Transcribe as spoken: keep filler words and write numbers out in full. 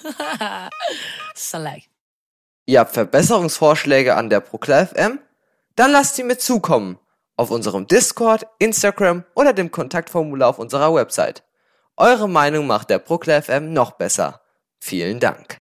Slag. Ihr habt Verbesserungsvorschläge an der Proklar F M? Dann lasst sie mir zukommen. Auf unserem Discord, Instagram oder dem Kontaktformular auf unserer Website. Eure Meinung macht der Proklar F M noch besser. Vielen Dank.